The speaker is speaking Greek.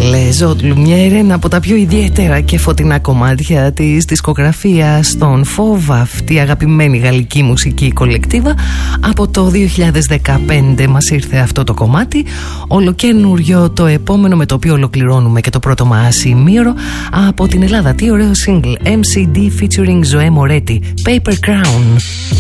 Les Lumière, ένα από τα πιο ιδιαίτερα και φωτεινά κομμάτια της δισκογραφίας των Fauve, αυτή η αγαπημένη γαλλική μουσική κολεκτίβα. Από το 2015 μας ήρθε αυτό το κομμάτι, ολοκαίνουριο το επόμενο, με το οποίο ολοκληρώνουμε και το πρώτο μας σημείο από την Ελλάδα. Τι ωραίο single, MCD featuring Zoe Moretti, Paper Crown.